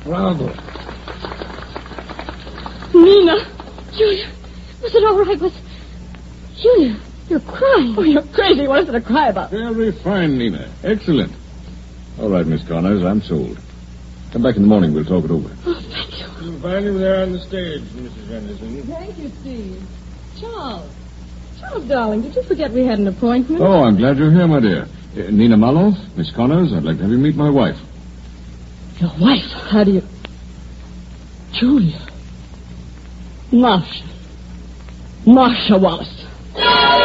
trouble. Nina! Julia! Was it all right? Julia, you're crying. Oh, you're crazy. What is there to cry about? Very fine, Nina. Excellent. All right, Miss Connors, I'm sold. Come back in the morning. We'll talk it over. Oh, thank you. You'll find him there on the stage, Mrs. Henderson. Thank you, Steve. Charles, darling, did you forget we had an appointment? Oh, I'm glad you're here, my dear. Nina Mallow, Miss Connors, I'd like to have you meet my wife. Your wife? How do you... Julia. Marcia Wallace.